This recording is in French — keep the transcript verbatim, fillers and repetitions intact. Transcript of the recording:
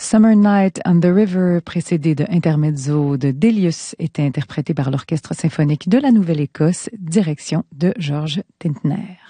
Summer Night on the River, précédé de Intermezzo de Delius, était interprété par l'Orchestre symphonique de la Nouvelle-Écosse, direction de Georges Tintner.